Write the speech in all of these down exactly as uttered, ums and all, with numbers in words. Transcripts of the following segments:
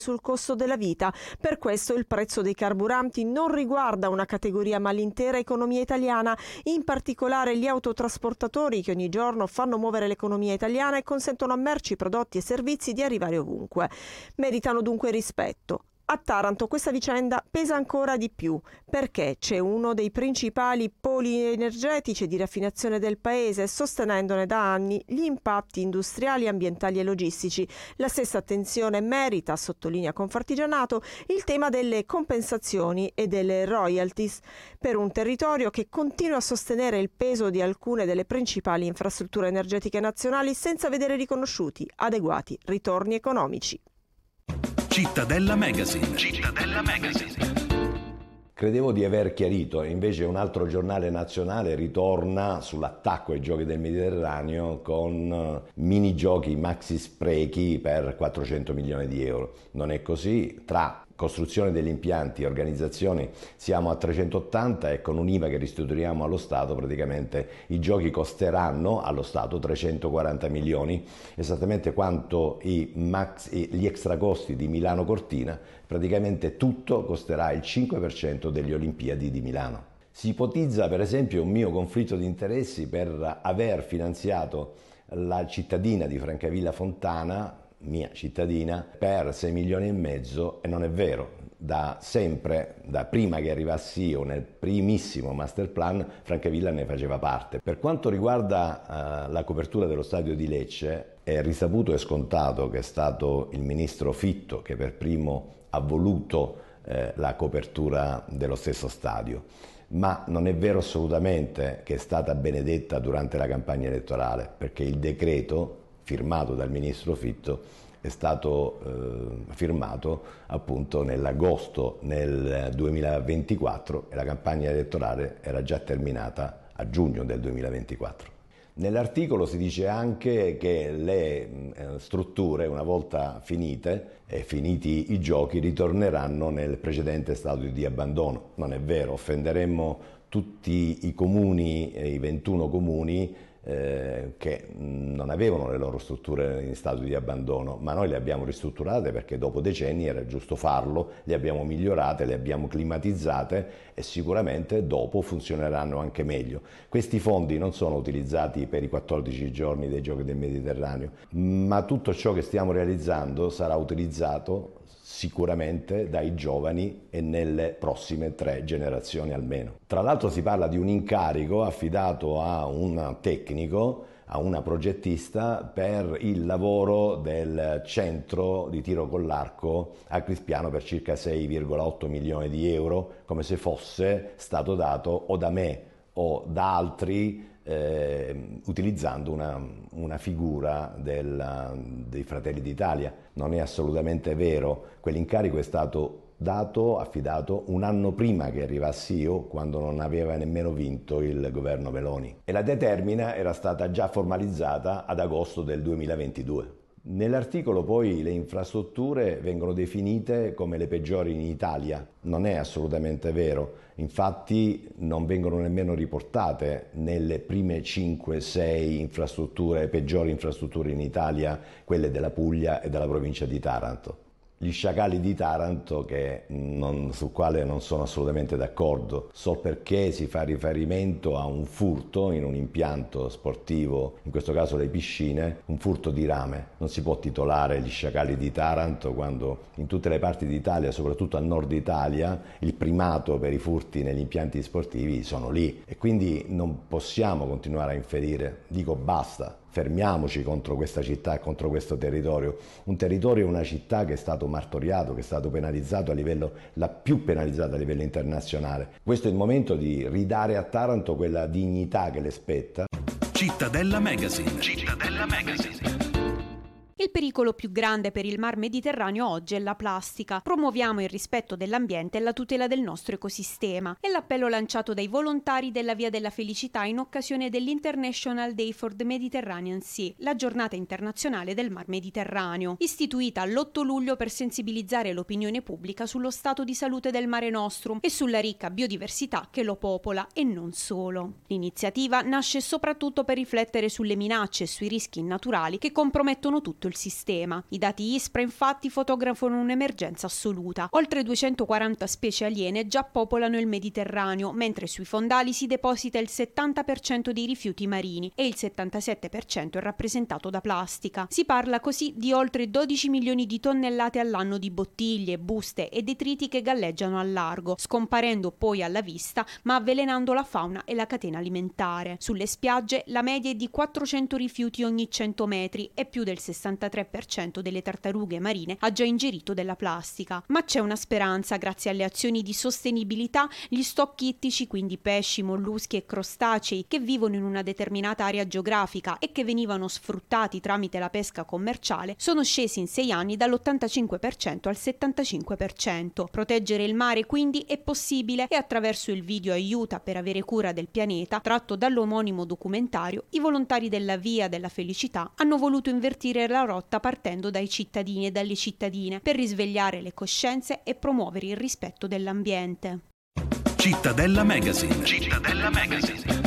sul costo della vita. Per questo il prezzo dei carburanti non riguarda una categoria ma l'intera economia italiana, in particolare gli autotrasportatori che ogni giorno fanno muovere l'economia italiana e consentono a merci, prodotti e servizi di arrivare ovunque. Meritano dunque rispetto. A Taranto questa vicenda pesa ancora di più perché c'è uno dei principali poli energetici di raffinazione del paese, sostenendone da anni gli impatti industriali, ambientali e logistici. La stessa attenzione merita, sottolinea Confartigianato, il tema delle compensazioni e delle royalties per un territorio che continua a sostenere il peso di alcune delle principali infrastrutture energetiche nazionali senza vedere riconosciuti adeguati ritorni economici. Cittadella Magazine. Cittadella Magazine. Credevo di aver chiarito, invece un altro giornale nazionale ritorna sull'attacco ai giochi del Mediterraneo con mini giochi maxi sprechi per quattrocento milioni di euro. Non è così, tra costruzione degli impianti e organizzazioni siamo a trecentottanta e con un'I V A che restituiamo allo Stato praticamente i giochi costeranno allo Stato trecentoquaranta milioni, esattamente quanto i max, gli extra costi di Milano Cortina, praticamente tutto costerà il cinque per cento delle Olimpiadi di Milano. Si ipotizza per esempio un mio conflitto di interessi per aver finanziato la cittadina di Francavilla Fontana, mia cittadina, per sei milioni e mezzo, e non è vero. Da sempre, da prima che arrivassi io nel primissimo master plan, Francavilla ne faceva parte. Per quanto riguarda uh, la copertura dello stadio di Lecce, è risaputo e scontato che è stato il ministro Fitto che per primo ha voluto eh, la copertura dello stesso stadio. Ma non è vero assolutamente che è stata benedetta durante la campagna elettorale, perché il decreto firmato dal ministro Fitto è stato eh, firmato appunto nell'agosto nel duemilaventiquattro e la campagna elettorale era già terminata a giugno del duemilaventiquattro. Nell'articolo si dice anche che le eh, strutture, una volta finite e finiti i giochi, ritorneranno nel precedente stato di abbandono. Non è vero, offenderemmo tutti i comuni, i ventuno comuni Eh, che non avevano le loro strutture in stato di abbandono, ma noi le abbiamo ristrutturate perché dopo decenni era giusto farlo, le abbiamo migliorate, le abbiamo climatizzate e sicuramente dopo funzioneranno anche meglio. Questi fondi non sono utilizzati per i quattordici giorni dei Giochi del Mediterraneo, ma tutto ciò che stiamo realizzando sarà utilizzato sicuramente dai giovani e nelle prossime tre generazioni almeno. Tra l'altro si parla di un incarico affidato a un tecnico, a una progettista per il lavoro del centro di tiro con l'arco a Crispiano per circa sei virgola otto milioni di euro, come se fosse stato dato o da me o da altri Eh, utilizzando una, una figura del, dei Fratelli d'Italia. Non è assolutamente vero, quell'incarico è stato dato, affidato un anno prima che arrivassi io, quando non aveva nemmeno vinto il governo Meloni, e la determina era stata già formalizzata ad agosto del duemilaventidue. Nell'articolo poi le infrastrutture vengono definite come le peggiori in Italia. Non è assolutamente vero, infatti non vengono nemmeno riportate nelle prime cinque sei infrastrutture, peggiori infrastrutture in Italia, quelle della Puglia e della provincia di Taranto. Gli sciacalli di Taranto, che non, sul quale non sono assolutamente d'accordo, sol perché si fa riferimento a un furto in un impianto sportivo, in questo caso le piscine, un furto di rame. Non si può titolare gli sciacalli di Taranto quando in tutte le parti d'Italia, soprattutto al nord Italia, il primato per i furti negli impianti sportivi sono lì, e quindi non possiamo continuare a inferire. Dico basta. Fermiamoci contro questa città e contro questo territorio, un territorio e una città che è stato martoriato, che è stato penalizzato a livello, la più penalizzata a livello internazionale. Questo è il momento di ridare a Taranto quella dignità che le spetta. Cittadella Magazine. Cittadella Magazine. Il pericolo più grande per il mar Mediterraneo oggi è la plastica. Promuoviamo il rispetto dell'ambiente e la tutela del nostro ecosistema. È l'appello lanciato dai volontari della Via della Felicità in occasione dell'International Day for the Mediterranean Sea, la giornata internazionale del mar Mediterraneo, istituita l'otto luglio per sensibilizzare l'opinione pubblica sullo stato di salute del Mare Nostrum e sulla ricca biodiversità che lo popola e non solo. L'iniziativa nasce soprattutto per riflettere sulle minacce e sui rischi naturali che compromettono tutto il il sistema. I dati ISPRA infatti fotografano un'emergenza assoluta. Oltre duecentoquaranta specie aliene già popolano il Mediterraneo, mentre sui fondali si deposita il settanta per cento dei rifiuti marini e il settantasette per cento è rappresentato da plastica. Si parla così di oltre dodici milioni di tonnellate all'anno di bottiglie, buste e detriti che galleggiano al largo, scomparendo poi alla vista ma avvelenando la fauna e la catena alimentare. Sulle spiagge la media è di quattrocento rifiuti ogni cento metri e più del sessantatré per cento delle tartarughe marine ha già ingerito della plastica. Ma c'è una speranza: grazie alle azioni di sostenibilità, gli stock ittici, quindi pesci, molluschi e crostacei che vivono in una determinata area geografica e che venivano sfruttati tramite la pesca commerciale, sono scesi in sei anni dall'ottantacinque per cento al settantacinque per cento. Proteggere il mare quindi è possibile e attraverso il video Aiuta per avere cura del pianeta, tratto dall'omonimo documentario, i volontari della Via della Felicità hanno voluto invertire la rotta partendo dai cittadini e dalle cittadine per risvegliare le coscienze e promuovere il rispetto dell'ambiente. Cittadella Magazine. Cittadella Magazine.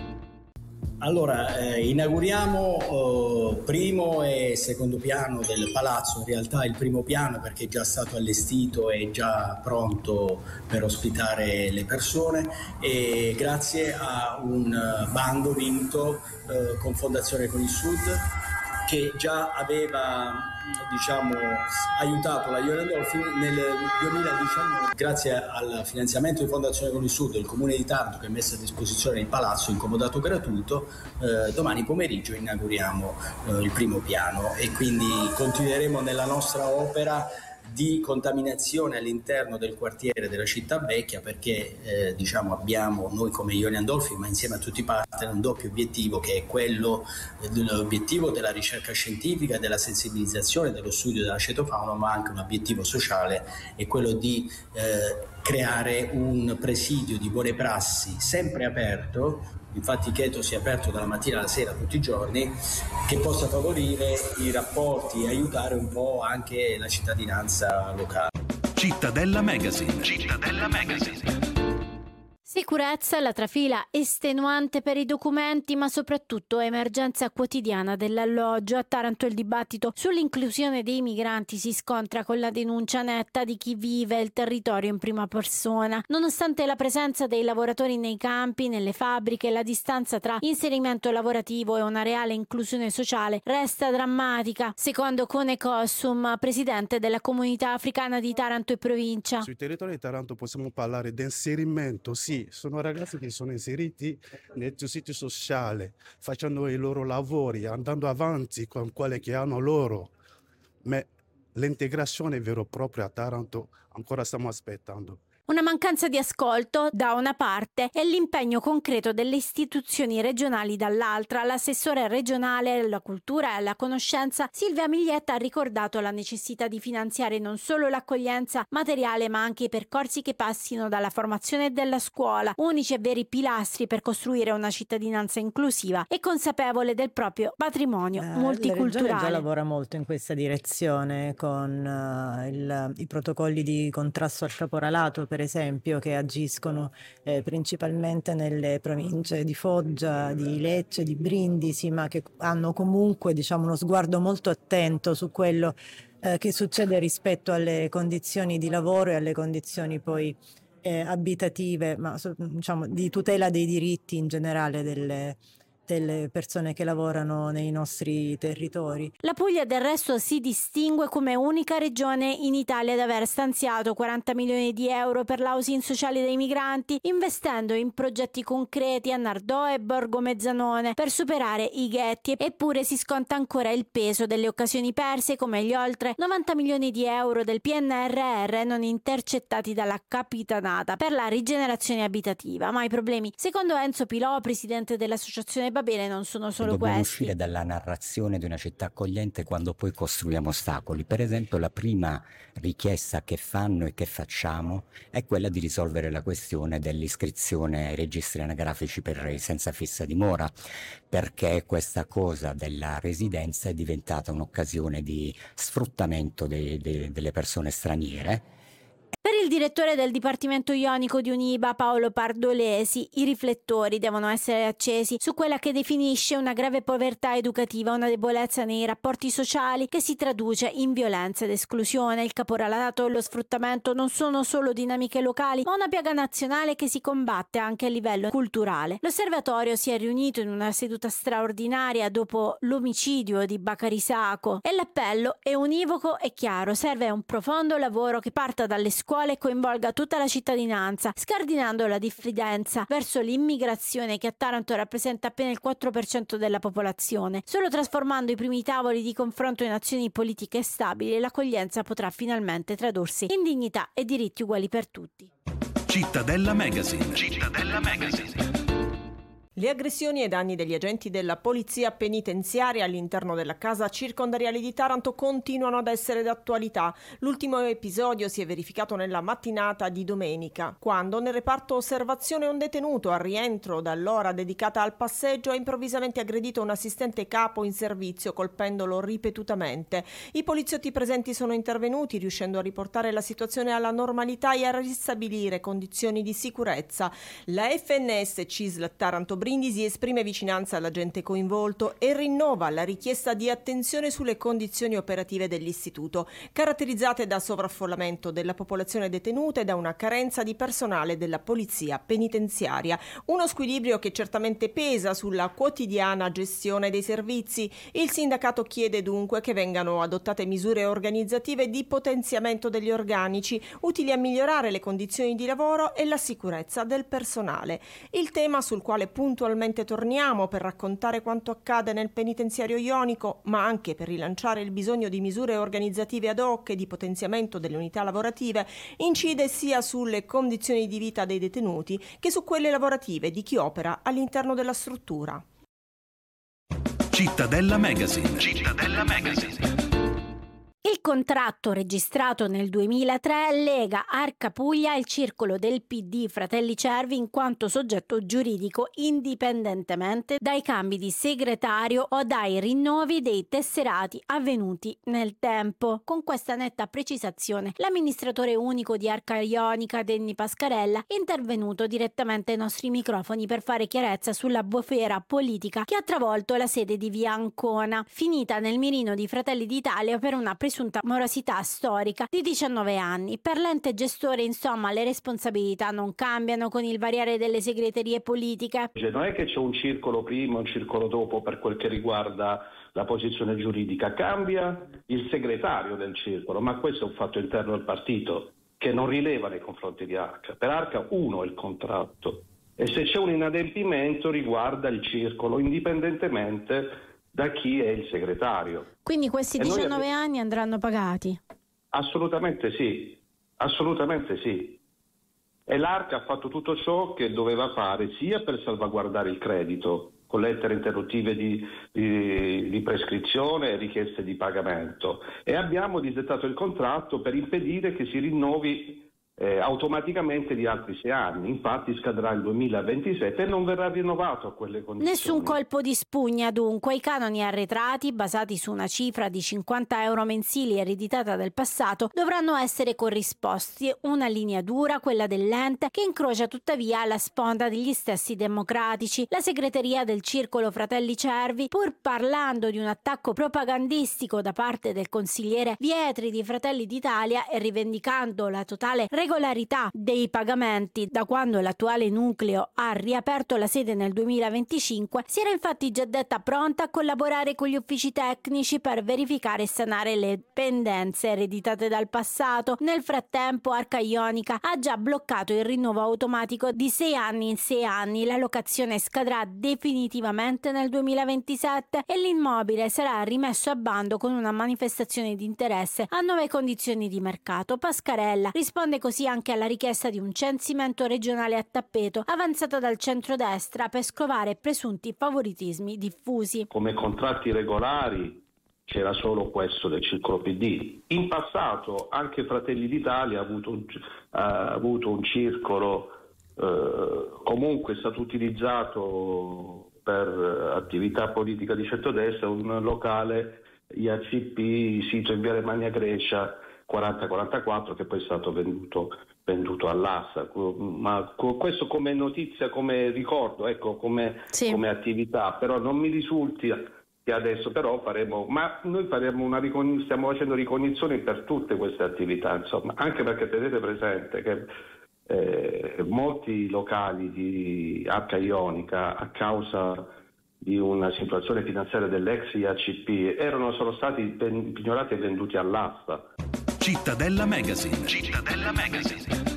Allora, eh, inauguriamo eh, primo e secondo piano del palazzo, in realtà il primo piano perché è già stato allestito e già pronto per ospitare le persone, e grazie a un bando vinto eh, con Fondazione Con il Sud, che già aveva diciamo aiutato la Ion Dolphin nel duemiladiciannove. Grazie al finanziamento di Fondazione Con il Sud, il Comune di Taranto che ha messo a disposizione il palazzo in comodato gratuito, eh, domani pomeriggio inauguriamo eh, il primo piano e quindi continueremo nella nostra opera di contaminazione all'interno del quartiere della città vecchia, perché eh, diciamo abbiamo noi come Ion Dolphin, ma insieme a tutti i partner, un doppio obiettivo, che è quello dell'obiettivo della ricerca scientifica, della sensibilizzazione, dello studio della cetofauna, ma anche un obiettivo sociale, è quello di eh, creare un presidio di buone prassi sempre aperto. Infatti Cheto si è aperto dalla mattina alla sera tutti i giorni, che possa favorire i rapporti e aiutare un po' anche la cittadinanza locale. Cittadella Magazine. Cittadella Magazine. Sicurezza, la trafila estenuante per i documenti, ma soprattutto emergenza quotidiana dell'alloggio. A Taranto il dibattito sull'inclusione dei migranti si scontra con la denuncia netta di chi vive il territorio in prima persona. Nonostante la presenza dei lavoratori nei campi, nelle fabbriche, la distanza tra inserimento lavorativo e una reale inclusione sociale resta drammatica, secondo Kone Kossum, presidente della comunità africana di Taranto e provincia. Sui territori di Taranto possiamo parlare di inserimento, sì. Sono ragazzi che sono inseriti nel sito sociale, facendo i loro lavori, andando avanti con quelli che hanno loro, ma l'integrazione vero e propria a Taranto ancora stiamo aspettando. Una mancanza di ascolto da una parte e l'impegno concreto delle istituzioni regionali dall'altra. L'assessore regionale alla cultura e alla conoscenza Silvia Miglietta ha ricordato la necessità di finanziare non solo l'accoglienza materiale ma anche i percorsi che passino dalla formazione della scuola, unici e veri pilastri per costruire una cittadinanza inclusiva e consapevole del proprio patrimonio eh, multiculturale. La Regione già lavora molto in questa direzione con uh, il, i protocolli di contrasto al caporalato, per esempio, che agiscono eh, principalmente nelle province di Foggia, di Lecce, di Brindisi, ma che hanno comunque diciamo uno sguardo molto attento su quello eh, che succede rispetto alle condizioni di lavoro e alle condizioni poi eh, abitative, ma diciamo di tutela dei diritti in generale delle delle persone che lavorano nei nostri territori. La Puglia del resto si distingue come unica regione in Italia ad aver stanziato quaranta milioni di euro per l'housing sociale dei migranti, investendo in progetti concreti a Nardò e Borgo Mezzanone per superare i ghetti, eppure si sconta ancora il peso delle occasioni perse, come gli oltre novanta milioni di euro del P N R R non intercettati dalla Capitanata per la rigenerazione abitativa. Ma i problemi, secondo Enzo Pilò, presidente dell'associazione Va Bene, non sono solo Dobbiamo questi. uscire dalla narrazione di una città accogliente quando poi costruiamo ostacoli. Per esempio, la prima richiesta che fanno e che facciamo è quella di risolvere la questione dell'iscrizione ai registri anagrafici per i senza fissa dimora, perché questa cosa della residenza è diventata un'occasione di sfruttamento de, de, delle persone straniere. Per il direttore del Dipartimento Ionico di Uniba, Paolo Pardolesi, i riflettori devono essere accesi su quella che definisce una grave povertà educativa, una debolezza nei rapporti sociali che si traduce in violenza ed esclusione. Il caporalato e lo sfruttamento non sono solo dinamiche locali, ma una piaga nazionale che si combatte anche a livello culturale. L'osservatorio si è riunito in una seduta straordinaria dopo l'omicidio di Bacari Sacco e l'appello è univoco e chiaro: serve un profondo lavoro che parta dalle scuole e coinvolga tutta la cittadinanza, scardinando la diffidenza verso l'immigrazione che a Taranto rappresenta appena il quattro per cento della popolazione. Solo trasformando i primi tavoli di confronto in azioni politiche stabili, l'accoglienza potrà finalmente tradursi in dignità e diritti uguali per tutti. Cittadella Magazine. Cittadella Magazine. Le aggressioni ai danni degli agenti della polizia penitenziaria all'interno della casa circondariale di Taranto continuano ad essere d'attualità. L'ultimo episodio si è verificato nella mattinata di domenica, quando nel reparto osservazione un detenuto, al rientro dall'ora dedicata al passeggio, ha improvvisamente aggredito un assistente capo in servizio, colpendolo ripetutamente. I poliziotti presenti sono intervenuti, riuscendo a riportare la situazione alla normalità e a ristabilire condizioni di sicurezza. La F N S C I S L Taranto Brindisi esprime vicinanza all'agente coinvolto e rinnova la richiesta di attenzione sulle condizioni operative dell'istituto, caratterizzate da sovraffollamento della popolazione detenuta e da una carenza di personale della polizia penitenziaria. Uno squilibrio che certamente pesa sulla quotidiana gestione dei servizi. Il sindacato chiede dunque che vengano adottate misure organizzative di potenziamento degli organici, utili a migliorare le condizioni di lavoro e la sicurezza del personale. Il tema sul quale puntualmente torniamo per raccontare quanto accade nel penitenziario ionico, ma anche per rilanciare il bisogno di misure organizzative ad hoc e di potenziamento delle unità lavorative, incide sia sulle condizioni di vita dei detenuti che su quelle lavorative di chi opera all'interno della struttura. Cittadella Magazine. Cittadella Magazine. Il contratto registrato nel duemilatré lega Arca Puglia al circolo del P D Fratelli Cervi in quanto soggetto giuridico, indipendentemente dai cambi di segretario o dai rinnovi dei tesserati avvenuti nel tempo. Con questa netta precisazione, l'amministratore unico di Arca Ionica, Denny Pascarella, è intervenuto direttamente ai nostri microfoni per fare chiarezza sulla bufera politica che ha travolto la sede di Via Ancona, finita nel mirino di Fratelli d'Italia per una presunta morosità storica di diciannove anni. Per l'ente gestore, insomma, le responsabilità non cambiano con il variare delle segreterie politiche. Non è che c'è un circolo prima, un circolo dopo per quel che riguarda la posizione giuridica, cambia il segretario del circolo, ma questo è un fatto interno del partito che non rileva nei confronti di Arca. Per Arca uno è il contratto e se c'è un inadempimento riguarda il circolo indipendentemente da chi è il segretario. Quindi questi diciannove abbiamo... anni andranno pagati? Assolutamente sì, assolutamente sì. E l'Arca ha fatto tutto ciò che doveva fare sia per salvaguardare il credito, con lettere interduttive di, di, di prescrizione e richieste di pagamento, e abbiamo disdettato il contratto per impedire che si rinnovi Eh, automaticamente di altri sei anni. Infatti scadrà il duemilaventisette e non verrà rinnovato a quelle condizioni. Nessun colpo di spugna dunque. I canoni arretrati, basati su una cifra di cinquanta euro mensili ereditata dal passato, dovranno essere corrisposti. Una linea dura, quella dell'ente, che incrocia tuttavia la sponda degli stessi democratici. La segreteria del circolo Fratelli Cervi, pur parlando di un attacco propagandistico da parte del consigliere Vietri di Fratelli d'Italia e rivendicando la totale regolarità dei pagamenti da quando l'attuale nucleo ha riaperto la sede nel duemilaventicinque, si era infatti già detta pronta a collaborare con gli uffici tecnici per verificare e sanare le pendenze ereditate dal passato. Nel frattempo Arca Ionica ha già bloccato il rinnovo automatico di sei anni in sei anni. La locazione scadrà definitivamente nel duemilaventisette e l'immobile sarà rimesso a bando con una manifestazione di interesse a nuove condizioni di mercato. Pascarella risponde così anche alla richiesta di un censimento regionale a tappeto avanzata dal centrodestra per scovare presunti favoritismi diffusi. Come contratti regolari c'era solo questo del circolo P D. In passato anche Fratelli d'Italia ha avuto un, ha avuto un circolo, eh, comunque è stato utilizzato per attività politica di centrodestra, un locale I A C P sito in Viale Magna Grecia quaranta quarantaquattro, che poi è stato venduto, venduto all'asta. Ma questo come notizia, come ricordo, ecco, come, sì. come attività, però non mi risulti che adesso però faremo, ma noi faremo una ricogn- stiamo facendo ricognizioni per tutte queste attività, insomma, anche perché tenete presente che eh, molti locali di Arca Ionica, a causa di una situazione finanziaria dell'ex I A C P, erano, sono stati pignorati e venduti all'asta. Cittadella Magazine. Cittadella Magazine.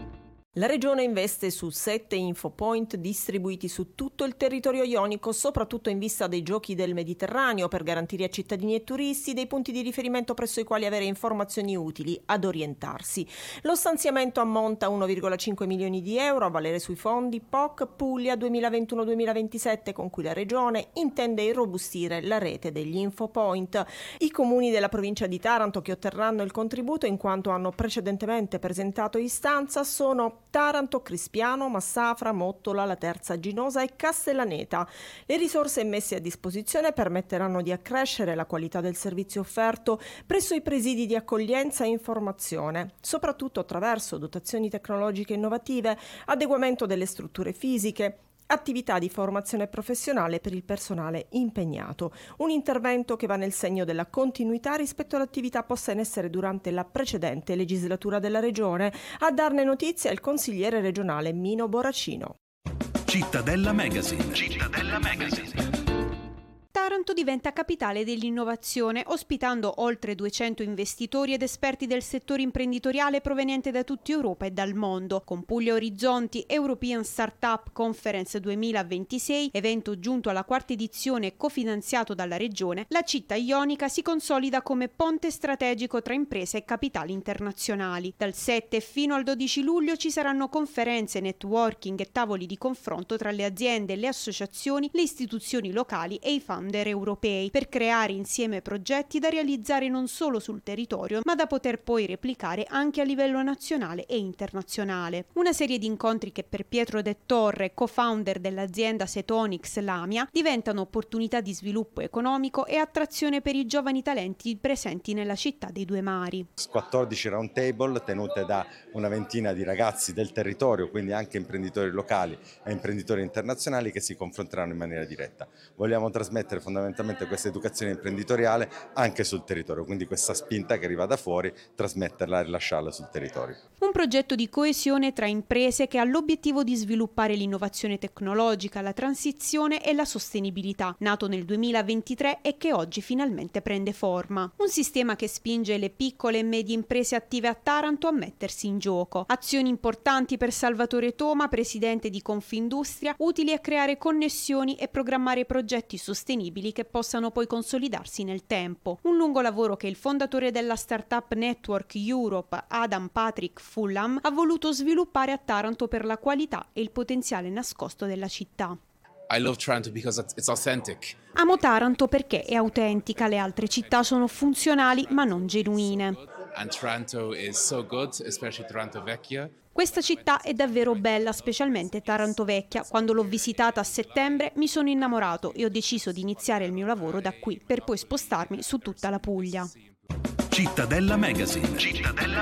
La Regione investe su sette infopoint distribuiti su tutto il territorio ionico, soprattutto in vista dei Giochi del Mediterraneo, per garantire a cittadini e turisti dei punti di riferimento presso i quali avere informazioni utili ad orientarsi. Lo stanziamento ammonta a uno virgola cinque milioni di euro a valere sui fondi P O C Puglia duemilaventuno duemilaventisette, con cui la Regione intende irrobustire la rete degli infopoint. I comuni della provincia di Taranto che otterranno il contributo, in quanto hanno precedentemente presentato istanza, sono Taranto, Crispiano, Massafra, Mottola, La Terza Ginosa e Castellaneta. Le risorse messe a disposizione permetteranno di accrescere la qualità del servizio offerto presso i presidi di accoglienza e informazione, soprattutto attraverso dotazioni tecnologiche innovative, adeguamento delle strutture fisiche, attività di formazione professionale per il personale impegnato. Un intervento che va nel segno della continuità rispetto all'attività posta in essere durante la precedente legislatura della Regione. A darne notizia il consigliere regionale Mino Boracino. Cittadella Magazine. Cittadella Magazine. Taranto diventa capitale dell'innovazione, ospitando oltre duecento investitori ed esperti del settore imprenditoriale provenienti da tutta Europa e dal mondo. Con Puglia Orizzonti European Startup Conference duemilaventisei, evento giunto alla quarta edizione cofinanziato dalla Regione, la città ionica si consolida come ponte strategico tra imprese e capitali internazionali. Dal sette fino al dodici luglio ci saranno conferenze, networking e tavoli di confronto tra le aziende, le associazioni, le istituzioni locali e i founder europei, per creare insieme progetti da realizzare non solo sul territorio, ma da poter poi replicare anche a livello nazionale e internazionale. Una serie di incontri che per Pietro De Torre, co-founder dell'azienda Setonix Lamia, diventano opportunità di sviluppo economico e attrazione per i giovani talenti presenti nella città dei due mari. quattordici round table tenute da una ventina di ragazzi del territorio, quindi anche imprenditori locali e imprenditori internazionali, che si confronteranno in maniera diretta. Vogliamo trasmettere fondamentalmente questa educazione imprenditoriale anche sul territorio, quindi questa spinta che arriva da fuori, trasmetterla e rilasciarla sul territorio. Un progetto di coesione tra imprese che ha l'obiettivo di sviluppare l'innovazione tecnologica, la transizione e la sostenibilità, nato nel duemilaventitré e che oggi finalmente prende forma. Un sistema che spinge le piccole e medie imprese attive a Taranto a mettersi in gioco. Azioni importanti per Salvatore Toma, presidente di Confindustria, utili a creare connessioni e programmare progetti sostenibili che possano poi consolidarsi nel tempo. Un lungo lavoro che il fondatore della Startup Network Europe, Adam Patrick Fulham, ha voluto sviluppare a Taranto per la qualità e il potenziale nascosto della città. I love Taranto because it's authentic. Amo Taranto perché è autentica, le altre città sono funzionali ma non genuine. And Taranto is so good, especially Taranto Vecchia. Questa città è davvero bella, specialmente Taranto Vecchia. Quando l'ho visitata a settembre mi sono innamorato e ho deciso di iniziare il mio lavoro da qui, per poi spostarmi su tutta la Puglia. Cittadella Magazine. Cittadella